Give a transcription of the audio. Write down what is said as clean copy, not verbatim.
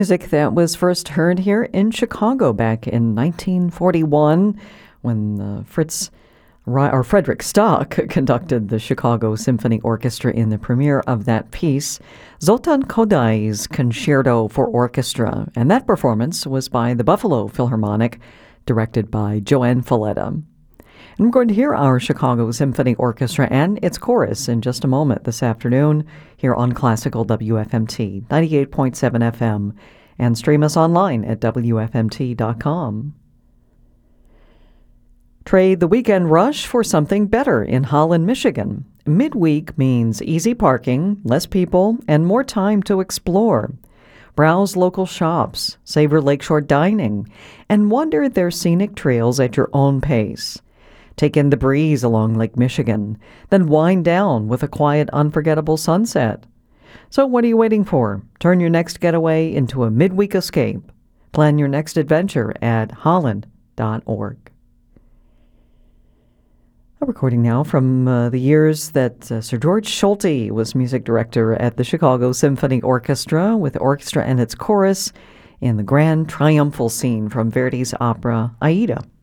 Music that was first heard here in Chicago back in 1941 when Frederick Stock conducted the Chicago Symphony Orchestra in the premiere of that piece, Zoltan Kodai's Concerto for Orchestra, and that performance was by the Buffalo Philharmonic, directed by Joanne Falletta. And we're going to hear our Chicago Symphony Orchestra and its chorus in just a moment this afternoon here on Classical WFMT 98.7 FM and stream us online at WFMT.com. Trade the weekend rush for something better in Holland, Michigan. Midweek means easy parking, less people, and more time to explore. Browse local shops, savor lakeshore dining, and wander their scenic trails at your own pace. Take in the breeze along Lake Michigan, then wind down with a quiet, unforgettable sunset. So what are you waiting for? Turn your next getaway into a midweek escape. Plan your next adventure at holland.org. A recording now from the years that Sir George Solti was music director at the Chicago Symphony Orchestra, with the orchestra and its chorus in the grand triumphal scene from Verdi's opera Aida.